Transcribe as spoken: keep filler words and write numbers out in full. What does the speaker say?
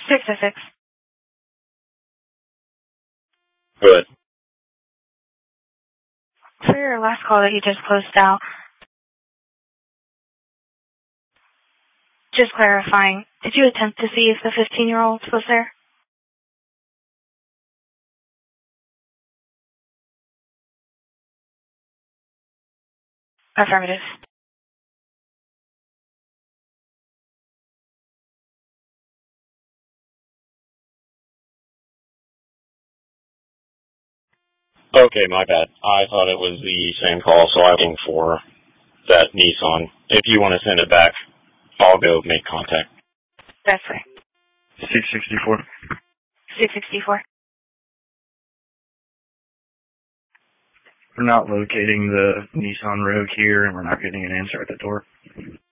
six oh six. Good. For your last call that you just closed out, just clarifying, did you attempt to see if the fifteen-year-old was there? Affirmative. Okay, my bad. I thought it was the same call, so I'm looking for that Nissan. If you want to send it back, I'll go make contact. That's right. six sixty-four. six sixty-four. We're not locating the Nissan Rogue here, and we're not getting an answer at the door.